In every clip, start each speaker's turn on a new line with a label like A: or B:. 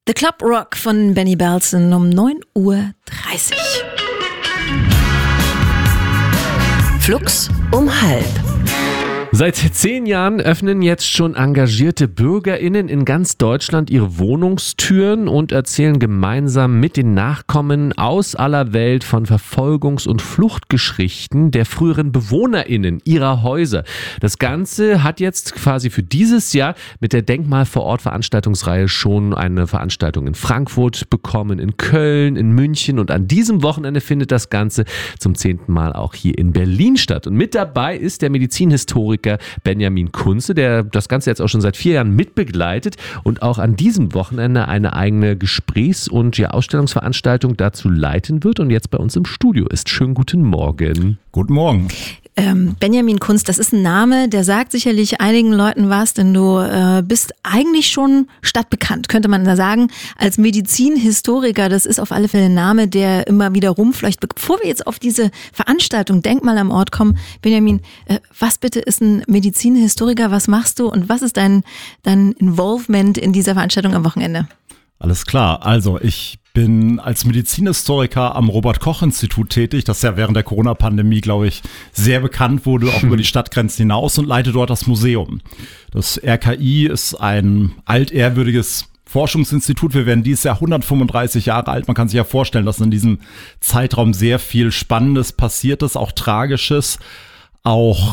A: The Club Rock von Benny Belson um 9:30 Uhr.
B: Flux um 12:30.
C: Seit 10 Jahren öffnen jetzt schon engagierte BürgerInnen in ganz Deutschland ihre Wohnungstüren und erzählen gemeinsam mit den Nachkommen aus aller Welt von Verfolgungs- und Fluchtgeschichten der früheren BewohnerInnen ihrer Häuser. Das Ganze hat jetzt quasi für dieses Jahr mit der Denkmal-vor-Ort-Veranstaltungsreihe schon eine Veranstaltung in Frankfurt bekommen, in Köln, in München, und an diesem Wochenende findet das Ganze zum 10. Mal auch hier in Berlin statt. Und mit dabei ist der Medizinhistoriker Benjamin Kunze, der das Ganze jetzt auch schon seit 4 Jahren mitbegleitet und auch an diesem Wochenende eine eigene Gesprächs- und Ausstellungsveranstaltung dazu leiten wird und jetzt bei uns im Studio ist. Schönen guten Morgen.
D: Guten Morgen.
A: Benjamin Kunze, das ist ein Name, der sagt sicherlich einigen Leuten was, denn du bist eigentlich schon stadtbekannt, könnte man da sagen, als Medizinhistoriker. Das ist auf alle Fälle ein Name, der immer wieder rumfleucht. Bevor wir jetzt auf diese Veranstaltung Denkmal am Ort kommen, Benjamin, was bitte ist ein Medizinhistoriker, was machst du und was ist dein Involvement in dieser Veranstaltung am Wochenende?
D: Alles klar, also ich bin als Medizinhistoriker am Robert-Koch-Institut tätig, das ja während der Corona-Pandemie, glaube ich, sehr bekannt wurde, auch über die Stadtgrenzen hinaus, und leite dort das Museum. Das RKI ist ein altehrwürdiges Forschungsinstitut. Wir werden dieses Jahr 135 Jahre alt. Man kann sich ja vorstellen, dass in diesem Zeitraum sehr viel Spannendes passiert ist, auch Tragisches, auch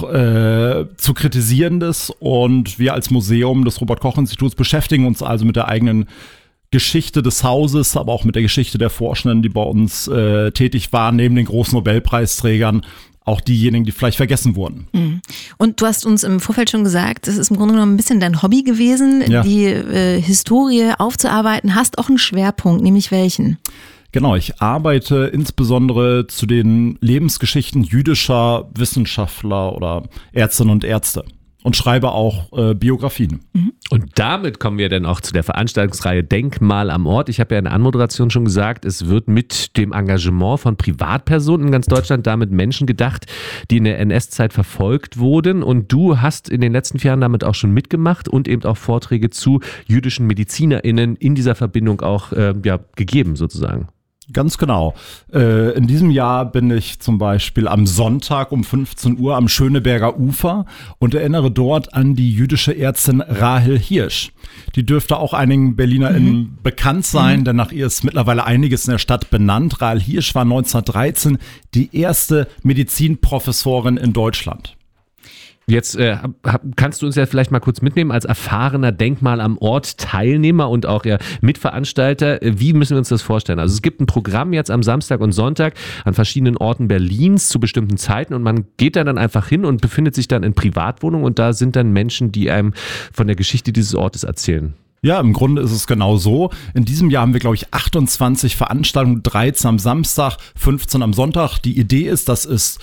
D: zu kritisierendes. Und wir als Museum des Robert-Koch-Instituts beschäftigen uns also mit der eigenen Geschichte des Hauses, aber auch mit der Geschichte der Forschenden, die bei uns tätig waren, neben den großen Nobelpreisträgern, auch diejenigen, die vielleicht vergessen wurden.
A: Und du hast uns im Vorfeld schon gesagt, das ist im Grunde genommen ein bisschen dein Hobby gewesen, ja, die Historie aufzuarbeiten. Hast auch einen Schwerpunkt, nämlich welchen?
D: Genau, ich arbeite insbesondere zu den Lebensgeschichten jüdischer Wissenschaftler oder Ärztinnen und Ärzte. Und schreibe auch Biografien.
C: Und damit kommen wir dann auch zu der Veranstaltungsreihe Denkmal am Ort. Ich habe ja in der Anmoderation schon gesagt, es wird mit dem Engagement von Privatpersonen in ganz Deutschland damit Menschen gedacht, die in der NS-Zeit verfolgt wurden. Und du hast in den letzten 4 Jahren damit auch schon mitgemacht und eben auch Vorträge zu jüdischen MedizinerInnen in dieser Verbindung auch gegeben sozusagen.
D: Ganz genau. In diesem Jahr bin ich zum Beispiel am Sonntag um 15 Uhr am Schöneberger Ufer und erinnere dort an die jüdische Ärztin Rahel Hirsch. Die dürfte auch einigen BerlinerInnen bekannt sein, denn nach ihr ist mittlerweile einiges in der Stadt benannt. Rahel Hirsch war 1913 die erste Medizinprofessorin in Deutschland.
C: Jetzt kannst du uns ja vielleicht mal kurz mitnehmen als erfahrener Denkmal am Ort Teilnehmer und auch Mitveranstalter. Wie müssen wir uns das vorstellen? Also es gibt ein Programm jetzt am Samstag und Sonntag an verschiedenen Orten Berlins zu bestimmten Zeiten und man geht da dann einfach hin und befindet sich dann in Privatwohnungen und da sind dann Menschen, die einem von der Geschichte dieses Ortes erzählen.
D: Ja, im Grunde ist es genau so. In diesem Jahr haben wir, glaube ich, 28 Veranstaltungen, 13 am Samstag, 15 am Sonntag. Die Idee ist, dass es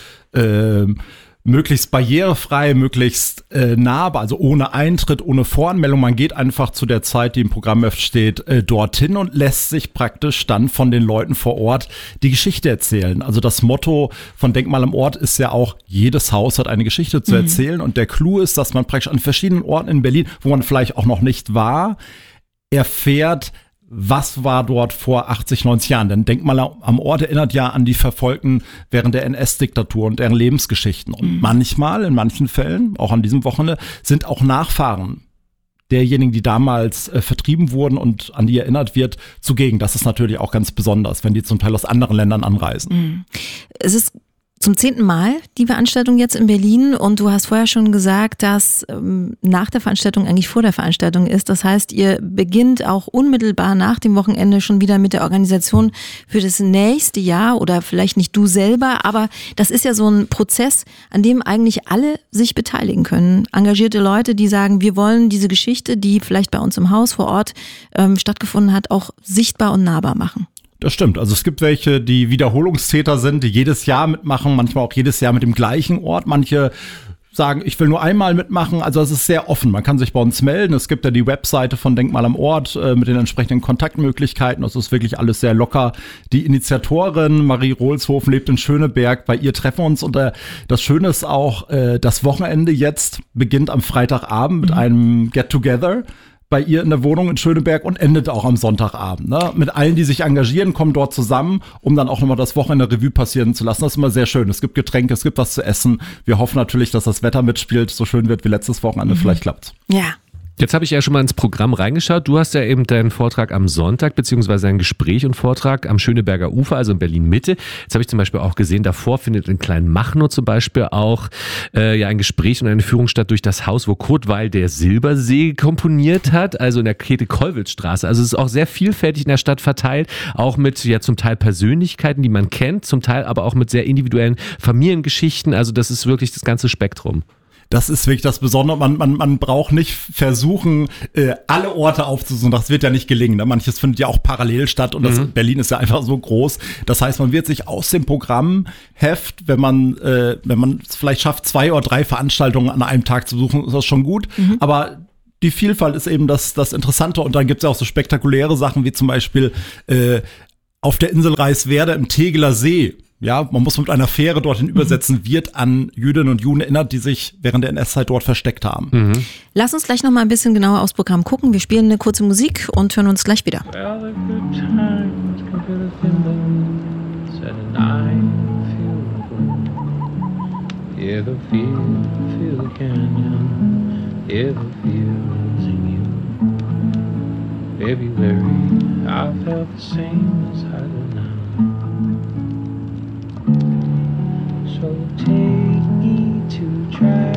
D: möglichst barrierefrei, möglichst nah, also ohne Eintritt, ohne Voranmeldung. Man geht einfach zu der Zeit, die im Programm steht, dorthin und lässt sich praktisch dann von den Leuten vor Ort die Geschichte erzählen. Also das Motto von Denkmal am Ort ist ja auch, jedes Haus hat eine Geschichte zu erzählen. Und der Clou ist, dass man praktisch an verschiedenen Orten in Berlin, wo man vielleicht auch noch nicht war, erfährt, was war dort vor 80, 90 Jahren? Denn Denkmal am Ort erinnert ja an die Verfolgten während der NS-Diktatur und deren Lebensgeschichten. Und manchmal, in manchen Fällen, auch an diesem Wochenende, sind auch Nachfahren derjenigen, die damals vertrieben wurden und an die erinnert wird, zugegen. Das ist natürlich auch ganz besonders, wenn die zum Teil aus anderen Ländern anreisen.
A: Es ist zum 10. Mal die Veranstaltung jetzt in Berlin und du hast vorher schon gesagt, dass nach der Veranstaltung eigentlich vor der Veranstaltung ist. Das heißt, ihr beginnt auch unmittelbar nach dem Wochenende schon wieder mit der Organisation für das nächste Jahr oder vielleicht nicht du selber, aber das ist ja so ein Prozess, an dem eigentlich alle sich beteiligen können. Engagierte Leute, die sagen, wir wollen diese Geschichte, die vielleicht bei uns im Haus vor Ort stattgefunden hat, auch sichtbar und nahbar machen.
D: Das stimmt. Also es gibt welche, die Wiederholungstäter sind, die jedes Jahr mitmachen, manchmal auch jedes Jahr mit dem gleichen Ort. Manche sagen, ich will nur einmal mitmachen. Also es ist sehr offen. Man kann sich bei uns melden. Es gibt ja die Webseite von Denkmal am Ort mit den entsprechenden Kontaktmöglichkeiten. Das ist wirklich alles sehr locker. Die Initiatorin Marie Rohlshofen lebt in Schöneberg. Bei ihr treffen wir uns. Und das Schöne ist auch, das Wochenende jetzt beginnt am Freitagabend mit einem Get-Together. bei ihr in der Wohnung in Schöneberg und endet auch am Sonntagabend. Ne? Mit allen, die sich engagieren, kommen dort zusammen, um dann auch nochmal das Wochenende Revue passieren zu lassen. Das ist immer sehr schön. Es gibt Getränke, es gibt was zu essen. Wir hoffen natürlich, dass das Wetter mitspielt, so schön wird wie letztes Wochenende. Vielleicht klappt's.
A: Ja.
C: Jetzt habe ich ja schon mal ins Programm reingeschaut. Du hast ja eben deinen Vortrag am Sonntag, beziehungsweise ein Gespräch und Vortrag am Schöneberger Ufer, also in Berlin-Mitte. Jetzt habe ich zum Beispiel auch gesehen, davor findet in Kleinmachnow zum Beispiel auch ein Gespräch und eine Führung statt durch das Haus, wo Kurt Weil der Silbersee komponiert hat, also in der Käthe-Kollwitz-Straße. Also es ist auch sehr vielfältig in der Stadt verteilt, auch mit ja zum Teil Persönlichkeiten, die man kennt, zum Teil aber auch mit sehr individuellen Familiengeschichten. Also das ist wirklich das ganze Spektrum.
D: Das ist wirklich das Besondere. Man braucht nicht versuchen, alle Orte aufzusuchen. Das wird ja nicht gelingen. Ne? Manches findet ja auch parallel statt und Berlin ist ja einfach so groß. Das heißt, man wird sich aus dem Programmheft, wenn man es vielleicht schafft, 2 oder 3 Veranstaltungen an einem Tag zu besuchen, ist das schon gut. Aber die Vielfalt ist eben das Interessante. Und dann gibt es ja auch so spektakuläre Sachen wie zum Beispiel auf der Insel Reiswerder im Tegeler See. Ja, man muss mit einer Fähre dorthin übersetzen, wird an Jüdinnen und Juden erinnert, die sich während der NS-Zeit dort versteckt haben.
A: Lass uns gleich noch mal ein bisschen genauer aufs Programm gucken. Wir spielen eine kurze Musik und hören uns gleich wieder.
B: So take me to try